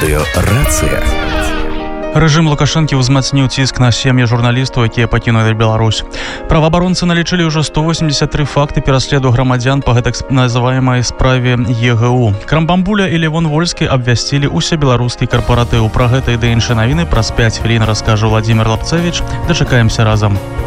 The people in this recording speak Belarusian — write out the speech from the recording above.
Радыёрацыя. Рэжым Лукашэнкі ўзмацніў ціск на сем'і журналістаў, якія пакінулі Беларусь. Праваабаронцы налічылі ўжо 183 факты пераследу грамадзян па гэтак называемай справе ЕГУ. Крамбамбуля і Левон Вольскі абвясцілі усебеларускі карпаратыў. Пра гэта і да іншыя навіны праз 5 хвілін раскажа Владзімир Лапцевіч. Дачакаемся разам.